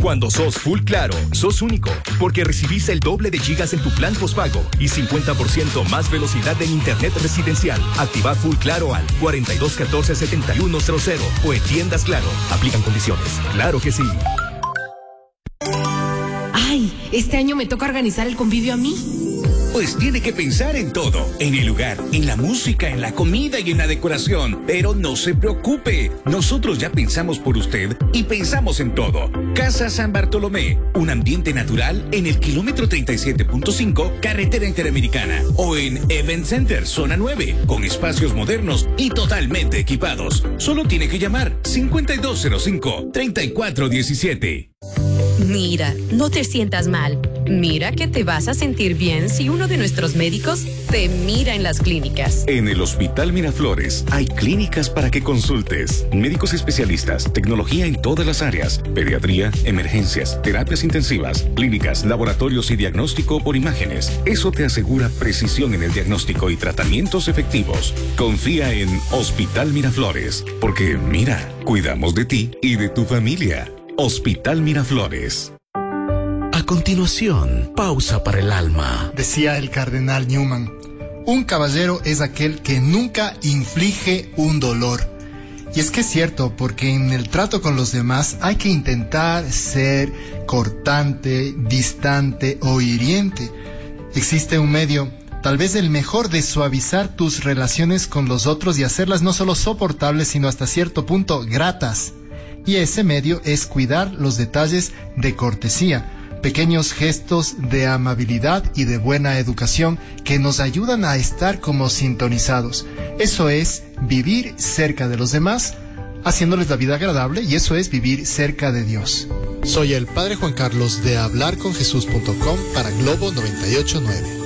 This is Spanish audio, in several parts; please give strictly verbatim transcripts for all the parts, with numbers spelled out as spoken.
Cuando sos Full Claro, sos único, porque recibís el doble de gigas en tu plan postpago y cincuenta por ciento más velocidad en internet residencial. Activa Full Claro al cuatro dos uno cuatro, siete uno cero cero o en tiendas Claro. Aplican condiciones. Claro que sí. Ay, este año me toca organizar el convivio a mí. Pues tiene que pensar en todo, en el lugar, en la música, en la comida y en la decoración. Pero no se preocupe, nosotros ya pensamos por usted y pensamos en todo. Casa San Bartolomé, un ambiente natural en el kilómetro treinta y siete punto cinco, carretera interamericana. O en Event Center, zona nueve, con espacios modernos y totalmente equipados. Solo tiene que llamar cincuenta y dos cero cinco, treinta y cuatro diecisiete. Mira, no te sientas mal. Mira que te vas a sentir bien si uno de nuestros médicos te mira en las clínicas. En el Hospital Miraflores hay clínicas para que consultes. Médicos especialistas, tecnología en todas las áreas, pediatría, emergencias, terapias intensivas, clínicas, laboratorios y diagnóstico por imágenes. Eso te asegura precisión en el diagnóstico y tratamientos efectivos. Confía en Hospital Miraflores, porque mira, cuidamos de ti y de tu familia. Hospital Miraflores. A continuación, pausa para el alma. Decía el cardenal Newman, un caballero es aquel que nunca inflige un dolor. Y es que es cierto, porque en el trato con los demás hay que intentar ser cortante, distante o hiriente. Existe un medio, tal vez el mejor, de suavizar tus relaciones con los otros y hacerlas no solo soportables, sino hasta cierto punto gratas. Y ese medio es cuidar los detalles de cortesía, pequeños gestos de amabilidad y de buena educación que nos ayudan a estar como sintonizados. Eso es vivir cerca de los demás, haciéndoles la vida agradable, y eso es vivir cerca de Dios. Soy el Padre Juan Carlos de hablar con jesús punto com para Globo noventa y ocho punto nueve.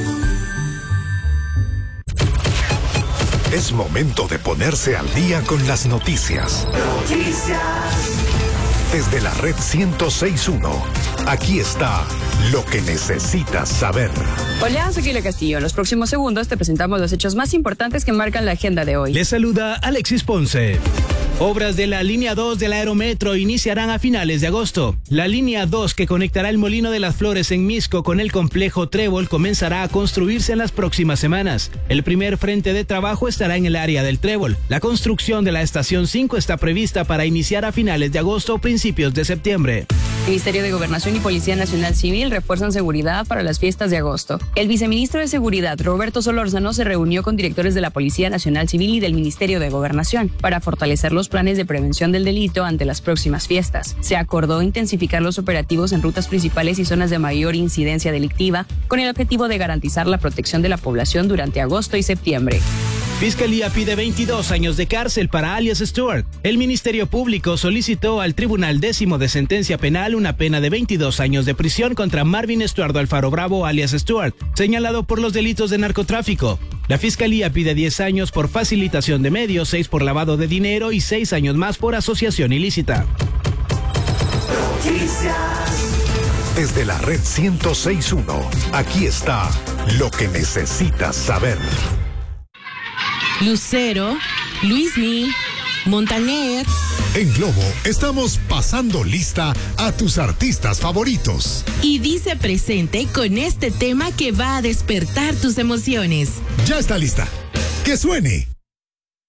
Es momento de ponerse al día con las noticias. Noticias. Desde la red ciento seis punto uno, aquí está lo que necesitas saber. Hola, soy Kila Castillo. En los próximos segundos te presentamos los hechos más importantes que marcan la agenda de hoy. Les saluda Alexis Ponce. Obras de la línea dos del Aerometro iniciarán a finales de agosto. La línea dos, que conectará el Molino de las Flores en Misco con el complejo Trébol, comenzará a construirse en las próximas semanas. El primer frente de trabajo estará en el área del Trébol. La construcción de la estación cinco está prevista para iniciar a finales de agosto o principios de septiembre. El Ministerio de Gobernación y Policía Nacional Civil refuerzan seguridad para las fiestas de agosto. El viceministro de Seguridad, Roberto Solórzano, se reunió con directores de la Policía Nacional Civil y del Ministerio de Gobernación para fortalecer los planes de prevención del delito ante las próximas fiestas. Se acordó intensificar los operativos en rutas principales y zonas de mayor incidencia delictiva, con el objetivo de garantizar la protección de la población durante agosto y septiembre. Fiscalía pide veintidós años de cárcel para alias Stewart. El Ministerio Público solicitó al Tribunal Décimo de Sentencia Penal una pena de veintidós años de prisión contra Marvin Estuardo Alfaro Bravo alias Stewart, señalado por los delitos de narcotráfico. La Fiscalía pide diez años por facilitación de medios, seis por lavado de dinero y seis años más por asociación ilícita. Desde la red ciento seis punto uno, aquí está lo que necesitas saber. Lucero, Luismi, Montaner. En Globo estamos pasando lista a tus artistas favoritos. Y dice presente con este tema que va a despertar tus emociones. Ya está lista. ¡Que suene!